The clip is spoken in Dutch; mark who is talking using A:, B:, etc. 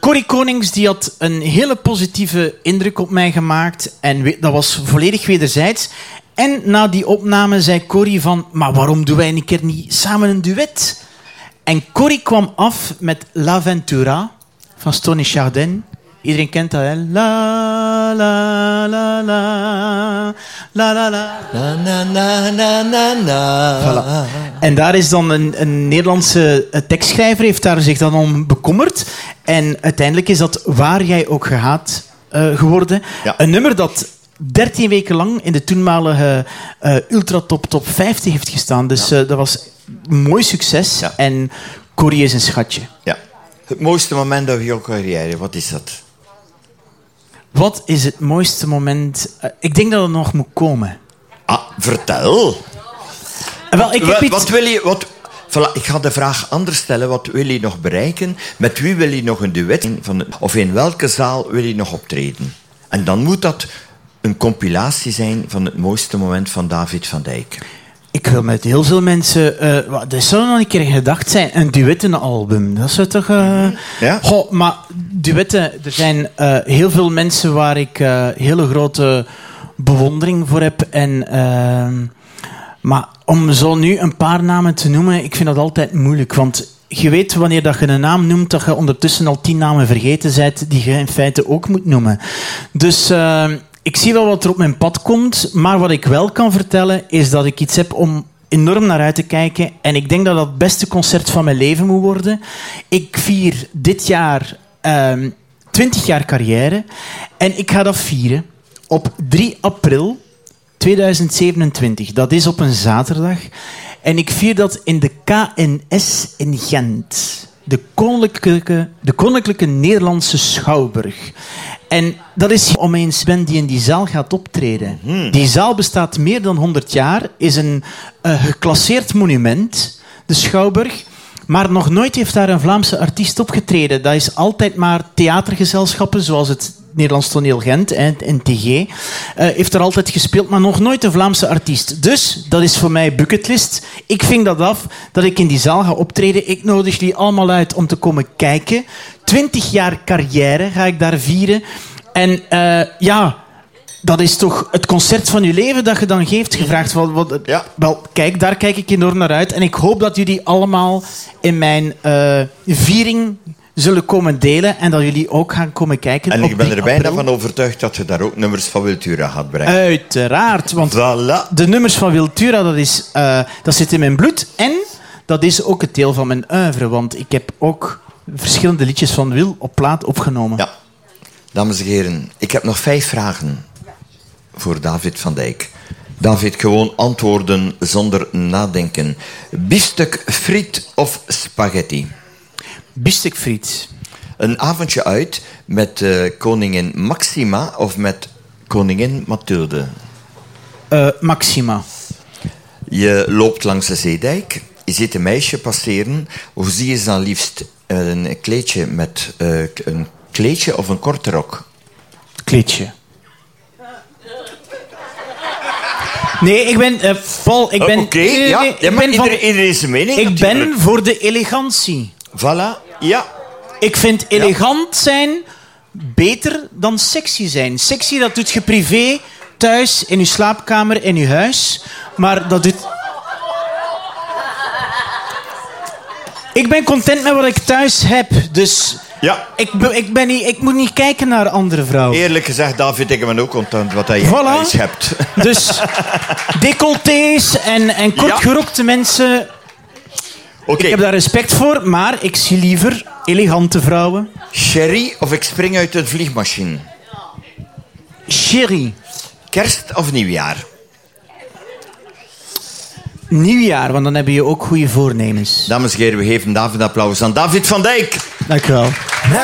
A: Corrie Konings die had een hele positieve indruk op mij gemaakt. En dat was volledig wederzijds. En na die opname zei Corrie van... Maar waarom doen wij een keer niet samen een duet? En Corrie kwam af met La Ventura van Stony Chardin. Iedereen kent dat, hè? La, la, la, la, la, la, la.
B: Na, na, na, na, na, na.
A: Voilà. En daar is dan een Nederlandse tekstschrijver, heeft daar zich dan om bekommerd. En uiteindelijk is dat Waar jij ook gehaat geworden.
B: Ja.
A: Een nummer dat 13 weken lang in de toenmalige Ultratop 50 heeft gestaan. Dus dat was een mooi succes.
B: Ja.
A: En Corrie is een schatje.
B: Ja. Het mooiste moment uit jouw carrière, wat is dat?
A: Wat is het mooiste moment? Ik denk dat het nog moet komen.
B: Ah, vertel.
A: Wel, ik heb iets...
B: Wat wil je... Voilà, ik ga de vraag anders stellen. Wat wil je nog bereiken? Met wie wil je nog een duet? Of in welke zaal wil je nog optreden? En dan moet dat een compilatie zijn van het mooiste moment van David van Dijk.
A: Ik wil met heel veel mensen... dat zou nog een keer gedacht zijn. Een duettenalbum. Dat zou toch...
B: Ja?
A: Goh, maar duetten... Er zijn heel veel mensen waar ik hele grote bewondering voor heb. Maar om zo nu een paar namen te noemen... Ik vind dat altijd moeilijk. Want je weet wanneer dat je een naam noemt... dat je ondertussen al 10 namen vergeten bent... die je in feite ook moet noemen. Dus... ik zie wel wat er op mijn pad komt, maar wat ik wel kan vertellen is dat ik iets heb om enorm naar uit te kijken. En ik denk dat dat het beste concert van mijn leven moet worden. Ik vier dit jaar 20 jaar carrière en ik ga dat vieren op 3 april 2027. Dat is op een zaterdag. En ik vier dat in de KNS in Gent. De Koninklijke Nederlandse Schouwburg. En dat is om eens bent die in die zaal gaat optreden. Die zaal bestaat meer dan 100 jaar, is een geclasseerd monument, de Schouwburg. Maar nog nooit heeft daar een Vlaamse artiest opgetreden. Dat is altijd maar theatergezelschappen, zoals het Nederlands Toneel Gent en NTG. Heeft er altijd gespeeld, maar nog nooit een Vlaamse artiest. Dus, dat is voor mij bucketlist. Ik ving dat af, dat ik in die zaal ga optreden. Ik nodig jullie allemaal uit om te komen kijken. 20 jaar carrière ga ik daar vieren. En dat is toch het concert van je leven dat je dan geeft. Gevraagd
B: Ja.
A: Wel, kijk, daar kijk ik enorm naar uit. En ik hoop dat jullie allemaal in mijn viering zullen komen delen en dat jullie ook gaan komen kijken.
B: En ik ben er bijna
A: april.
B: van overtuigd dat je daar ook nummers van Wiltura gaat brengen.
A: Uiteraard, want
B: Voilà.
A: de nummers van Wiltura, dat zit in mijn bloed. En dat is ook het deel van mijn oeuvre, want ik heb ook verschillende liedjes van Wil op plaat opgenomen.
B: Ja. Dames en heren, ik heb nog 5 vragen voor David van Dijk. David, gewoon antwoorden zonder nadenken. Biefstuk, friet of spaghetti?
A: Biefstukfriet.
B: Een avondje uit met koningin Maxima of met koningin Mathilde?
A: Maxima.
B: Je loopt langs de zeedijk, je ziet een meisje passeren. Hoe zie je ze dan liefst? Een kleedje of een korte rok?
A: Kleedje. Nee, ik ben... Paul, ik ben...
B: Oké, ja.
A: ik
B: Maar
A: ben van-
B: iedereen is zijn mening.
A: ik ben
B: natuurlijk.
A: voor de elegantie.
B: Voilà, ja.
A: Ik vind elegant zijn beter dan sexy zijn. Sexy, dat doet je privé, thuis, in je slaapkamer, in je huis. Maar dat doet... Ik ben content met wat ik thuis heb. Dus
B: Ja.
A: ik moet niet kijken naar andere vrouwen.
B: Eerlijk gezegd, David, ik ben ook content wat je
A: Voilà.
B: thuis hebt.
A: Dus decolletés en kortgerokte mensen...
B: Oké,
A: Ik heb daar respect voor, maar ik zie liever elegante vrouwen.
B: sherry of ik spring uit de vliegmachine?
A: Sherry.
B: Kerst of nieuwjaar?
A: Nieuwjaar, want dan heb je ook goede voornemens.
B: Dames en heren, we geven David applaus aan David van Dijk.
A: Dank u wel.